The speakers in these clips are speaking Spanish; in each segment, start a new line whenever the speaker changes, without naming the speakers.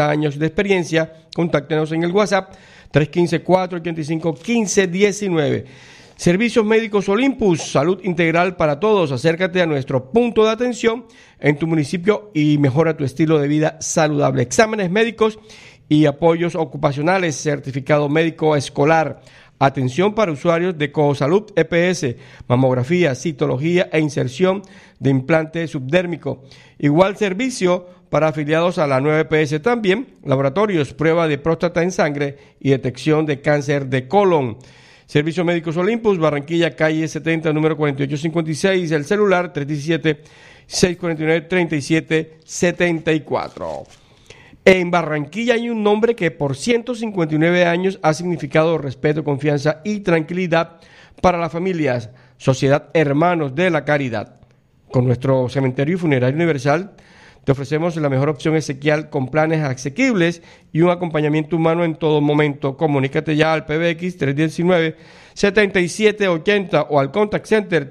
años de experiencia. Contáctenos en el WhatsApp 315-485-1519. Servicios Médicos Olympus, salud integral para todos. Acércate a nuestro punto de atención en tu municipio y mejora tu estilo de vida saludable. Exámenes médicos y apoyos ocupacionales, certificado médico escolar. Atención para usuarios de Cosalud EPS, mamografía, citología e inserción de implante subdérmico. Igual servicio para afiliados a la nueva EPS también, laboratorios, prueba de próstata en sangre y detección de cáncer de colon. Servicios Médicos Olympus, Barranquilla, calle 70, número 4856, el celular 317-649-3774. En Barranquilla hay un nombre que por 159 años ha significado respeto, confianza y tranquilidad para las familias. Sociedad Hermanos de la Caridad. Con nuestro cementerio y funerario universal te ofrecemos la mejor opción exequial con planes asequibles y un acompañamiento humano en todo momento. Comunícate ya al PBX 319-7780 o al Contact Center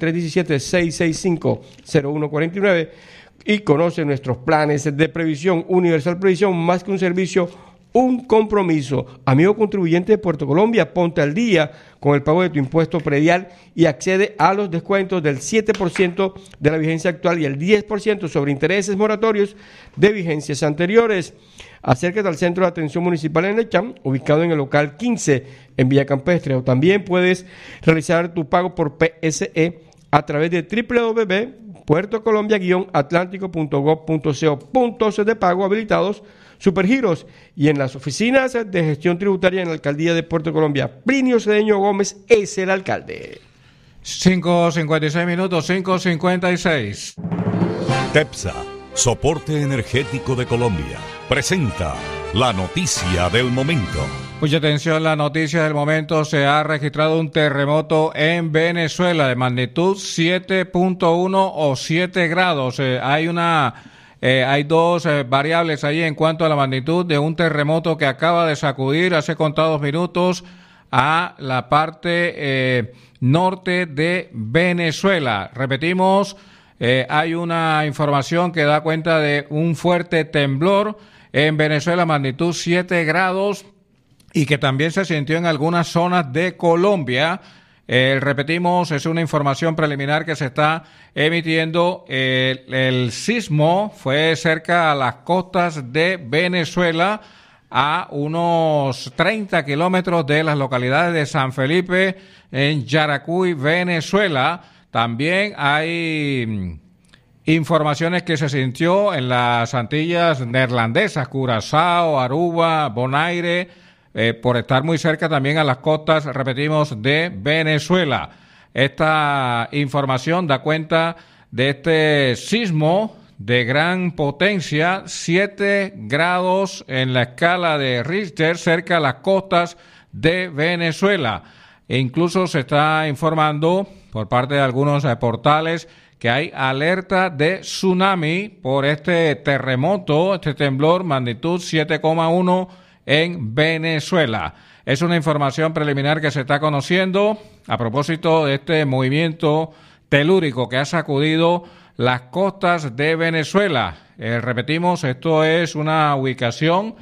317-665-0149 y conoce nuestros planes de previsión. Universal Previsión, más que un servicio, un compromiso. Amigo contribuyente de Puerto Colombia, ponte al día con el pago de tu impuesto predial y accede a los descuentos del 7% de la vigencia actual y el 10% sobre intereses moratorios de vigencias anteriores. Acércate al Centro de Atención Municipal en Lecham, ubicado en el local 15 en Villa Campestre, o también puedes realizar tu pago por PSE a través de www.puertocolombia-atlántico.gov.co, puntos de pago habilitados, Supergiros, y en las oficinas de gestión tributaria en la Alcaldía de Puerto Colombia. Plinio Cedeño Gómez es el alcalde.
5:56 minutos, 5:56.
TEPSA, Soporte Energético de Colombia, presenta la noticia del momento.
Mucha atención, la noticia del momento. Se ha registrado un terremoto en Venezuela de magnitud 7.1 o 7 grados. Hay dos variables ahí en cuanto a la magnitud de un terremoto que acaba de sacudir hace contados minutos a la parte norte de Venezuela. Repetimos, hay una información que da cuenta de un fuerte temblor en Venezuela, magnitud 7 grados, y que también se sintió en algunas zonas de Colombia. Repetimos, es una información preliminar que se está emitiendo. El sismo fue cerca a las costas de Venezuela, a unos 30 kilómetros de las localidades de San Felipe, en Yaracuy, Venezuela. También hay informaciones que se sintió en las Antillas Neerlandesas, Curazao, Aruba, Bonaire, por estar muy cerca también a las costas, repetimos, de Venezuela. Esta información da cuenta de este sismo de gran potencia, 7 grados en la escala de Richter, cerca a las costas de Venezuela. E incluso se está informando por parte de algunos portales que hay alerta de tsunami por este terremoto, este temblor, magnitud 7,1 en Venezuela. Es una información preliminar que se está conociendo a propósito de este movimiento telúrico que ha sacudido las costas de Venezuela. Repetimos, esto es una ubicación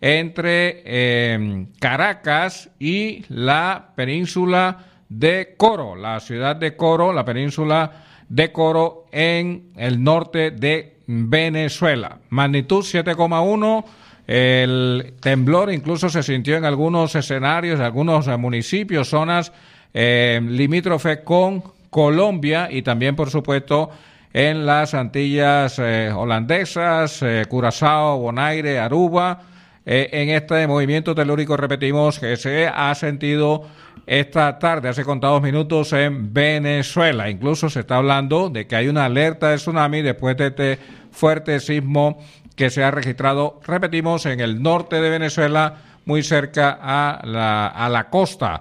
entre Caracas y la península de Coro, la ciudad de Coro, la península de Coro en el norte de Venezuela. Magnitud 7,1. El temblor incluso se sintió en algunos escenarios, en algunos municipios, zonas limítrofes con Colombia y también, por supuesto, en las Antillas holandesas, Curazao, Bonaire, Aruba. En este movimiento telúrico, repetimos, que se ha sentido esta tarde, hace contados minutos, en Venezuela. Incluso se está hablando de que hay una alerta de tsunami después de este fuerte sismo que se ha registrado, repetimos, en el norte de Venezuela, muy cerca a la costa.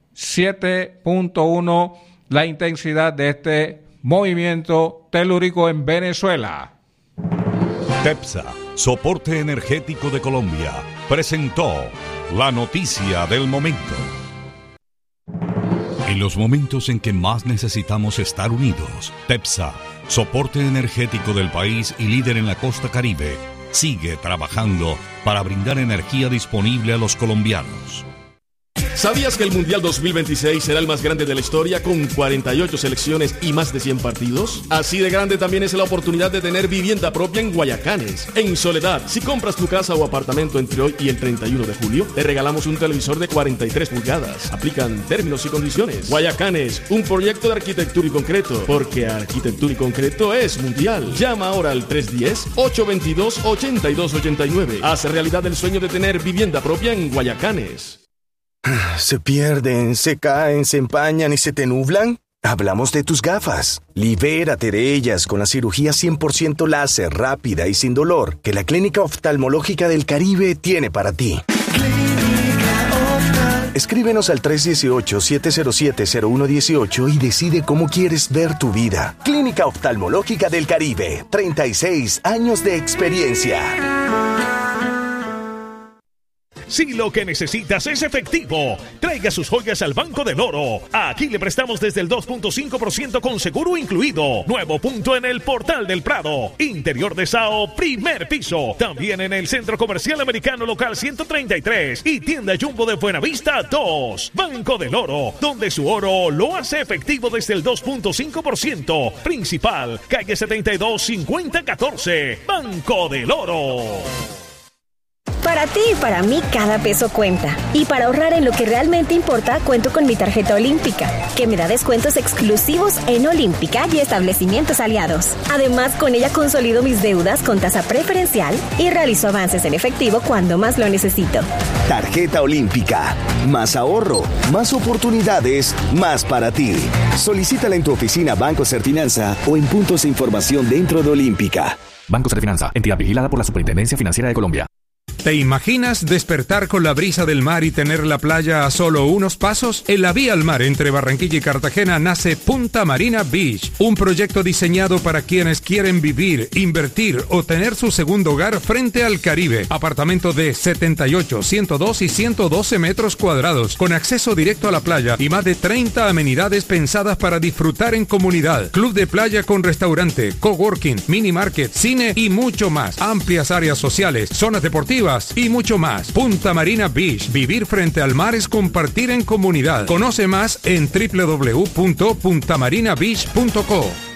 7.1 la intensidad de este movimiento telúrico en Venezuela.
TEPSA, Soporte Energético de Colombia, presentó la noticia del momento. En los momentos en que más necesitamos estar unidos, TEPSA, Soporte Energético del país y líder en la costa Caribe, sigue trabajando para brindar energía disponible a los colombianos.
¿Sabías que el Mundial 2026 será el más grande de la historia con 48 selecciones y más de 100 partidos? Así de grande también es la oportunidad de tener vivienda propia en Guayacanes, en Soledad. Si compras tu casa o apartamento entre hoy y el 31 de julio, te regalamos un televisor de 43 pulgadas. Aplican términos y condiciones. Guayacanes, un proyecto de arquitectura y concreto, porque arquitectura y concreto es mundial. Llama ahora al 310-822-8289. Haz realidad el sueño de tener vivienda propia en Guayacanes.
¿Se pierden, se caen, se empañan y se te nublan? Hablamos de tus gafas. Libérate de ellas con la cirugía 100% láser, rápida y sin dolor que la Clínica Oftalmológica del Caribe tiene para ti. Escríbenos al 318-707-0118 y decide cómo quieres ver tu vida. Clínica Oftalmológica del Caribe, 36 años de experiencia.
Si lo que necesitas es efectivo, traiga sus joyas al Banco del Oro. Aquí le prestamos desde el 2.5% con seguro incluido. Nuevo punto en el Portal del Prado. Interior de Sao, primer piso. También en el Centro Comercial Americano Local 133 y Tienda Jumbo de Buenavista 2. Banco del Oro, donde su oro lo hace efectivo desde el 2.5%. Principal, calle 72 5014. Banco del Oro.
Para ti y para mí, cada peso cuenta. Y para ahorrar en lo que realmente importa, cuento con mi tarjeta Olímpica, que me da descuentos exclusivos en Olímpica y establecimientos aliados. Además, con ella consolido mis deudas con tasa preferencial y realizo avances en efectivo cuando más lo necesito.
Tarjeta Olímpica. Más ahorro, más oportunidades, más para ti. Solicítala en tu oficina Banco Serfinanza o en puntos de información dentro de Olímpica.
Banco Serfinanza, entidad vigilada por la Superintendencia Financiera de Colombia.
¿Te imaginas despertar con la brisa del mar y tener la playa a solo unos pasos? En la vía al mar entre Barranquilla y Cartagena nace Punta Marina Beach, un proyecto diseñado para quienes quieren vivir, invertir o tener su segundo hogar frente al Caribe. Apartamento de 78, 102 y 112 metros cuadrados, con acceso directo a la playa y más de 30 amenidades pensadas para disfrutar en comunidad. Club de playa con restaurante, coworking, mini market, cine y mucho más. Amplias áreas sociales, zonas deportivas y mucho más. Punta Marina Beach. Vivir frente al mar es compartir en comunidad. Conoce más en www.puntamarinabeach.co.